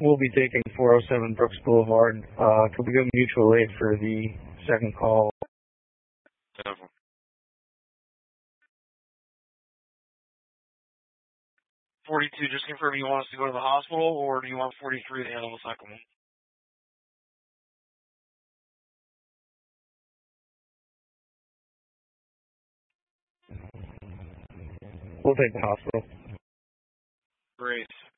we'll be taking 407 Brooks Boulevard. Could we go mutual aid for the second call? 42, just confirm you want us to go to the hospital, or do you want 43 to handle the second one? We'll take the hospital. Great.